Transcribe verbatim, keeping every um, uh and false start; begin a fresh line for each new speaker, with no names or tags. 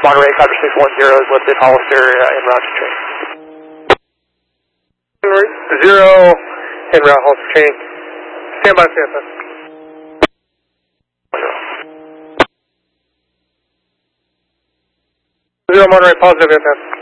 Monterey, Copter six one zero is listed, Hollister uh, en route to train. Zero en route, Hollister train. Stand by, stand by. Zero Monterey, positive, impact.